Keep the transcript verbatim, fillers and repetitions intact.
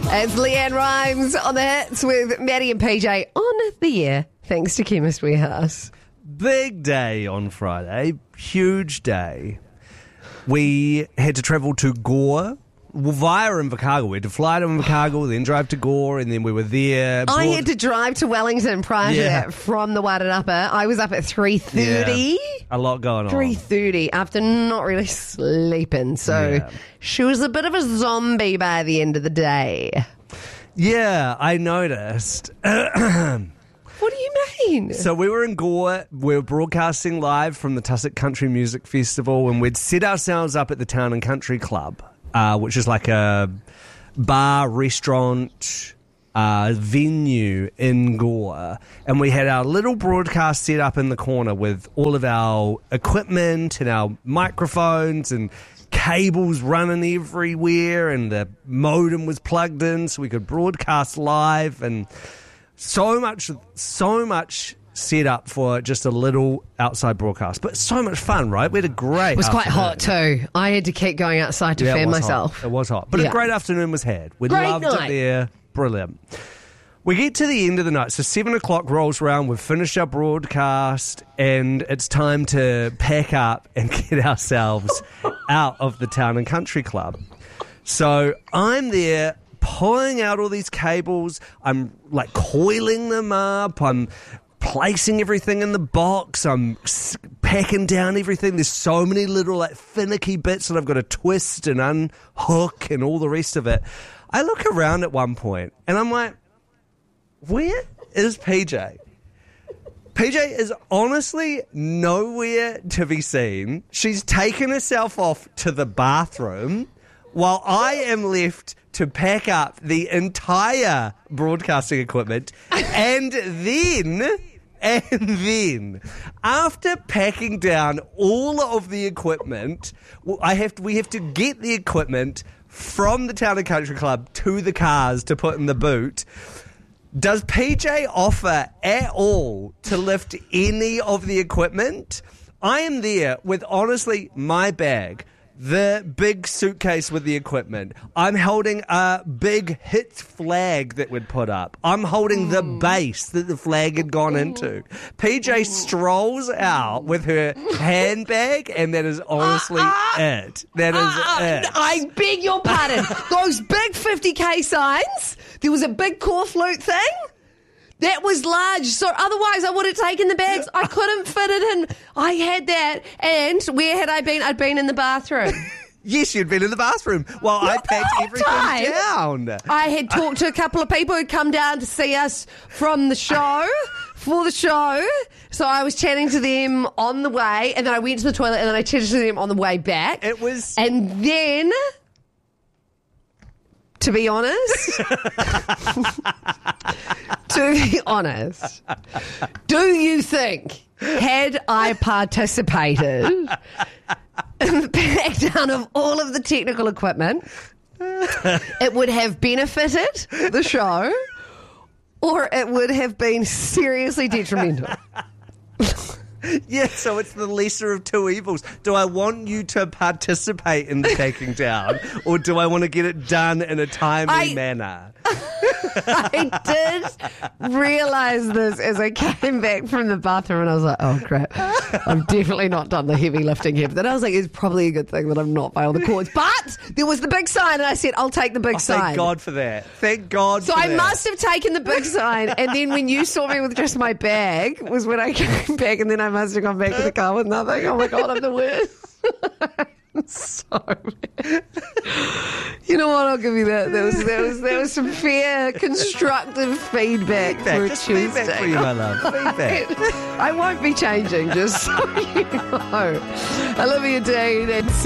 It's Leanne Rhymes on the hits with Maddie and P J on the air, thanks to Chemist Warehouse. Big day on Friday. Huge day. We had to travel to Gore via Invercargill. We had to fly to Invercargill, then drive to Gore, and then we were there. I Broad- had to drive to Wellington prior to Yeah. that from the Wairarapa. I was up at three thirty. Yeah, a lot going on. three thirty after not really sleeping. So Yeah. she was a bit of a zombie by the end of the day. Yeah, I noticed. What do you mean? So we were in Gore, we were broadcasting live from the Tussock Country Music Festival, and we'd set ourselves up at the Town and Country Club, uh, which is like a bar, restaurant, uh, venue in Gore. And we had our little broadcast set up in the corner with all of our equipment and our microphones and cables running everywhere, and the modem was plugged in so we could broadcast live, and So much, so much set up for just a little outside broadcast, but so much fun, right? We had a great. It was quite afternoon. hot too. I had to keep going outside to Yeah, it fan was myself. hot. It was hot, but Yeah. a great afternoon was had. We Great loved night. it there. Brilliant. We get to the end of the night, so seven o'clock rolls around. We've finished our broadcast, and it's time to pack up and get ourselves out of the Town and Country Club. So I'm there, pulling out all these cables. I'm like coiling them up. I'm placing everything in the box. I'm s- packing down everything. There's so many little like finicky bits that I've got to twist and unhook and all the rest of it. I look around at one point and I'm like, where is P J? P J is honestly nowhere to be seen. She's taken herself off to the bathroom while I am left to pack up the entire broadcasting equipment. And then, and then, after packing down all of the equipment, well, I have to, we have to get the equipment from the Town and Country Club to the cars to put in the boot. Does P J offer at all to lift any of the equipment? I am there with, honestly, my bag, the big suitcase with the equipment. I'm holding a big hit flag that we'd put up. I'm holding the base that the flag had gone into. P J strolls out with her handbag, and that is honestly Uh, uh, it. That is Uh, it. I beg your pardon. Those big fifty K signs, there was a big core flute thing. That was large, so otherwise I would have taken the bags. I couldn't fit it in. I had that, and where had I been? I'd been in the bathroom. Yes, you'd been in the bathroom while I Not the packed whole everything time. down. I had talked to a couple of people who'd come down to see us from the show, for the show. So I was chatting to them on the way, and then I went to the toilet, and then I chatted to them on the way back. It was... And then, to be honest, to be honest, do you think, had I participated in the pack down of all of the technical equipment, it would have benefited the show, or it would have been seriously detrimental? Yeah, so it's the lesser of two evils. Do I want you to participate in the taking down, or do I want to get it done in a timely I- manner? I did realise this as I came back from the bathroom, and I was like, oh crap, I've definitely not done the heavy lifting here. But then I was like, it's probably a good thing that I'm not by all the cords. But there was the big sign, and I said, I'll take the big Oh, sign. thank God for that. Thank God So for I that. must have taken the big sign, and then when you saw me with just my bag was when I came back, and then I must have gone back to the car with nothing. Oh my God, I'm the worst. So bad. You know what? I'll give you that. There was there was there was some fair, constructive feedback, Feedback, for a just Tuesday. feedback for you, my love. Feedback. I won't be changing, just so you know. Olivia Dean and